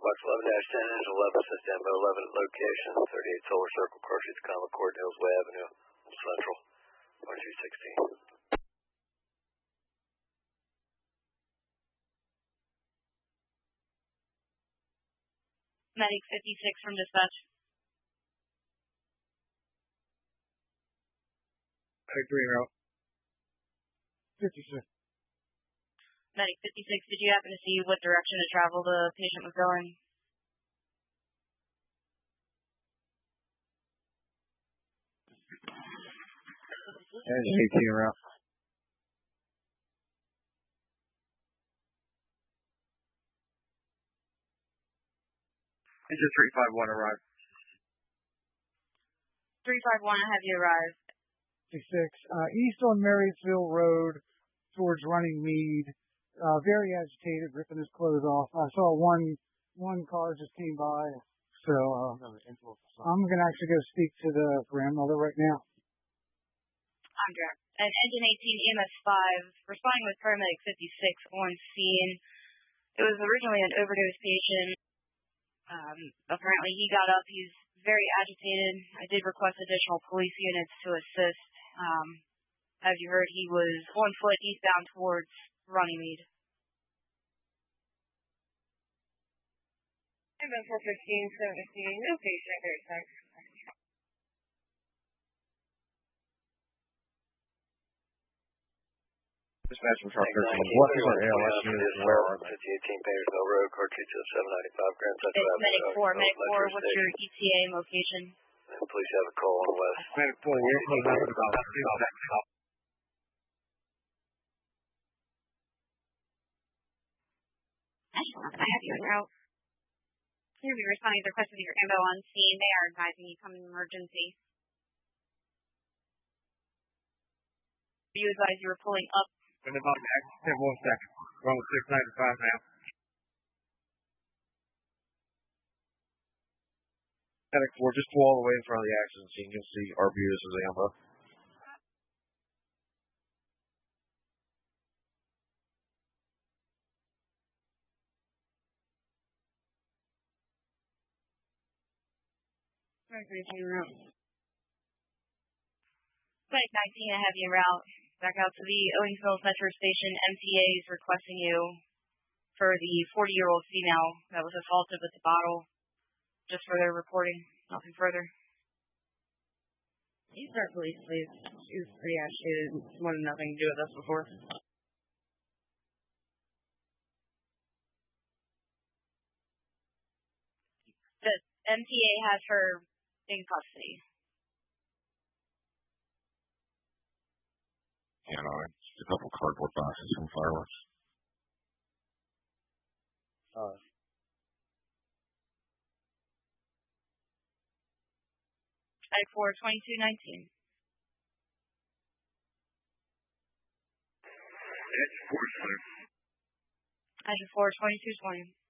Box 11-10 is 11 system 11 location, 38 Solar Circle, car sheets, Common Court, Hillsway Avenue, Central, 1216. Medic 56 from dispatch. Medic 3 route. 56. Medic 56, did you happen to see what direction of travel the patient was going? There's 18 route. Engine 351 arrived. 351, I have you arrived. 56. East on Marysville Road towards Running Mead. Very agitated, ripping his clothes off. I saw one car just came by. So I'm going to actually go speak to the grandmother right now. Andrea. And Engine 18 EMS 5 responding with paramedic 56 on scene. It was originally an overdose patient. Apparently he got up. He's very agitated. I did request additional police units to assist. As you heard, he was on foot eastbound towards Runnymede. And then for 1517, no patient, very thanks. Dispatch from truck 13. What is our ALS unit? 58 Paynersville Road, car sheets of 795 grams. It's Medic 4. Medic 4, what's your ETA location? Please have a call on the west. Medic 4, we're close out about that. I have you en route. You'll be responding to requests of your ambo on scene. They are advising you come in emergency. You advise you were pulling up. In about 1 second. We're on 695 now. Medic 4, just pull all the way in front of the accident scene. You'll see Arbutus as ambo. Medic 19, I have you en route. Back out to the Owings Mills Metro Station. MTA is requesting you for the 40-year-old female that was assaulted with the bottle. Just for their reporting, nothing further. You start police, please. She was pretty agitated. Wanted nothing to do with us before. The MTA has her in custody. You know, just a couple cardboard boxes from fireworks. Type 4, 2219. Type 4, 2220.